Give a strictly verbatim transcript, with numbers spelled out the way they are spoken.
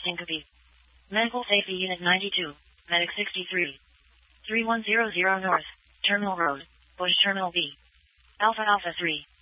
Syncope. Medical Safety Unit ninety-two, Medic sixty-three. three one zero zero North, Terminal Road, Bush Terminal B. Alpha Alpha three.